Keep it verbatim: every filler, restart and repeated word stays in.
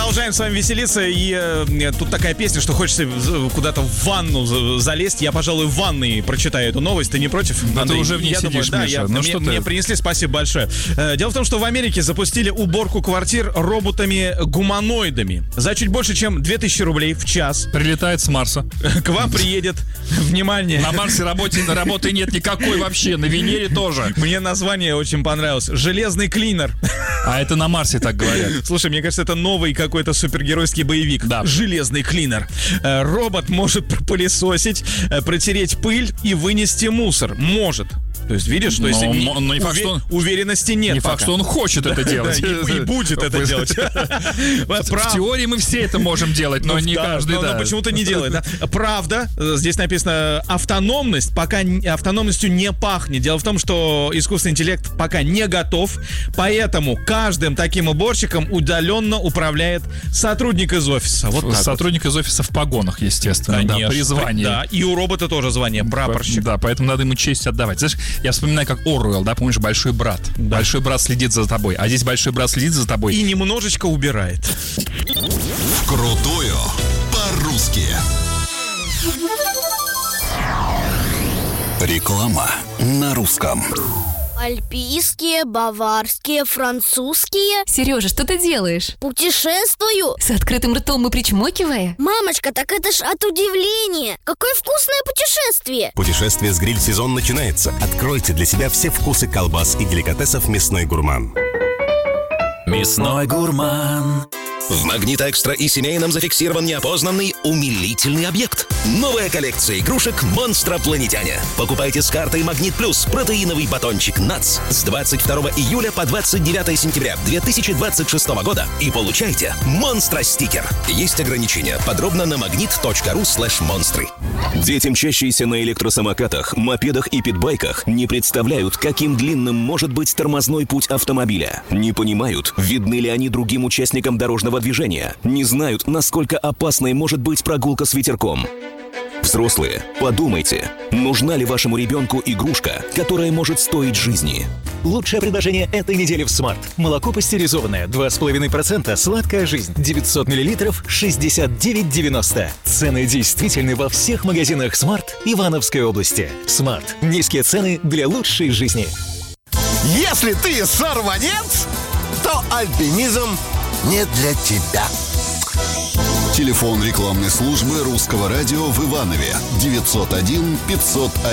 Продолжаем с вами веселиться. И э, тут такая песня, что хочется куда-то в ванну залезть. Я, пожалуй, в ванной прочитаю эту новость. Ты не против? Да, Андрей? ты уже в ней я сидишь, думаю, да, Миша. я, Ну, мне, что мне ты? принесли, спасибо большое. Э, дело в том, что в Америке запустили уборку квартир роботами-гуманоидами. За чуть больше, чем две тысячи рублей в час Прилетает с Марса. к вам приедет, внимание... На Марсе работы, работы нет никакой вообще, на Венере тоже. Мне название очень понравилось. Железный клинер. А это на Марсе так говорят. Слушай, мне кажется, это новый какой-то супергеройский боевик. Да. Железный клинер. Э, Робот может пропылесосить, э, протереть пыль и вынести мусор. Может. То есть, видишь, что Но если не- мо- но не факт, уве- что он- уверенности нет Не пока. факт, что он хочет это делать. Да, и, и будет это делать. В теории мы все это можем делать, но не Да, каждый, но- но да. почему-то не делает, да? Правда, э, здесь написано автономность, пока н- автономностью не пахнет. Дело в том, что искусственный интеллект пока не готов, поэтому каждым таким уборщиком удаленно управляет сотрудник из офиса. Вот так вот. Сотрудник из офиса в погонах, естественно, да, Конечно. при звании. Да, и у робота тоже звание, прапорщик. Да, поэтому надо ему честь отдавать. Знаешь, я вспоминаю, как Оруэлл, да, помнишь, большой брат. Большой брат следит за тобой, а здесь большой брат следит за тобой. И немножечко убирает. Крутое по-русски. Реклама на русском. Альпийские, баварские, французские. Сережа, что ты делаешь? Путешествую. С открытым ртом и причмокивая? Мамочка, так это ж от удивления. Какое вкусное путешествие. Путешествие с гриль-сезон начинается. Откройте для себя все вкусы колбас и деликатесов «Мясной гурман». Мясной гурман. В «Магнит Экстра» и семейном зафиксирован неопознанный умилительный объект. Новая коллекция игрушек «Монстропланетяне». Покупайте с картой «Магнит Плюс» протеиновый батончик «Натс» с двадцать второго июля по двадцать девятое сентября две тысячи двадцать шестого года и получайте «Монстро-стикер». Есть ограничения. Подробно на магнит точка ру слэш монстры. Дети, мчащиеся на электросамокатах, мопедах и питбайках, не представляют, каким длинным может быть тормозной путь автомобиля. Не понимают, видны ли они другим участникам дорожного движения. Не знают, насколько опасной может быть прогулка с ветерком. Взрослые, подумайте, нужна ли вашему ребенку игрушка, которая может стоить жизни? Лучшее предложение этой недели в Смарт. Молоко пастеризованное, два с половиной процента, сладкая жизнь, девятьсот миллилитров, шестьдесят девять девяносто. Цены действительны во всех магазинах Смарт Ивановской области. Смарт. Низкие цены для лучшей жизни. Если ты сорванец, то альпинизм не для тебя. Телефон рекламной службы Русского радио в Иванове девятьсот один пятьсот